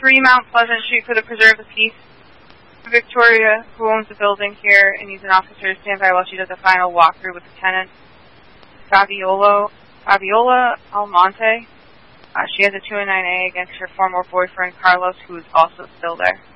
3 Mount Pleasant Street for the Preserve of Peace. Victoria, who owns the building here and needs an officer to stand by while she does a final walkthrough with the tenant. Fabiola Almonte. She has a 209A against her former boyfriend, Carlos, who is also still there.